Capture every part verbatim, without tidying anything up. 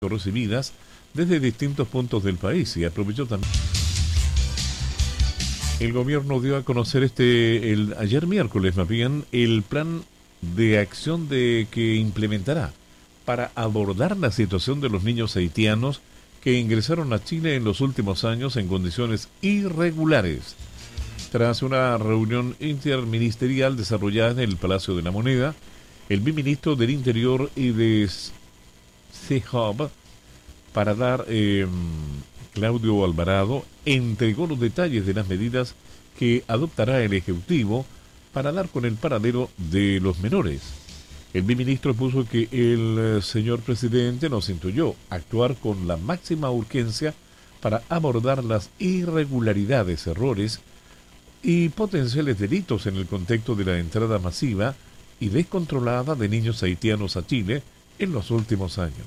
recibidas desde distintos puntos del país y aprovechó también. El gobierno dio a conocer este el ayer miércoles más bien el plan de acción de que implementará para abordar la situación de los niños haitianos que ingresaron a Chile en los últimos años en condiciones irregulares. Tras una reunión interministerial desarrollada en el Palacio de la Moneda, el ministro del Interior y de C E H O B para dar eh, Claudio Alvarado entregó los detalles de las medidas que adoptará el Ejecutivo para dar con el paradero de los menores. El ministro puso que el eh, señor presidente nos instruyó actuar con la máxima urgencia para abordar las irregularidades, errores y potenciales delitos en el contexto de la entrada masiva y descontrolada de niños haitianos a Chile en los últimos años.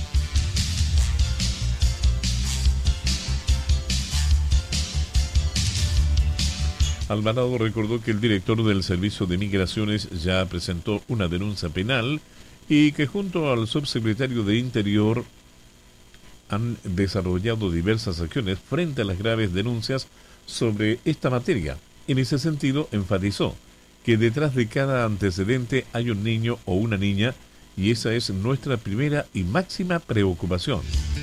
Alvarado recordó que el director del Servicio de Migraciones ya presentó una denuncia penal y que junto al subsecretario de Interior han desarrollado diversas acciones frente a las graves denuncias sobre esta materia. En ese sentido, enfatizó que detrás de cada antecedente hay un niño o una niña y esa es nuestra primera y máxima preocupación.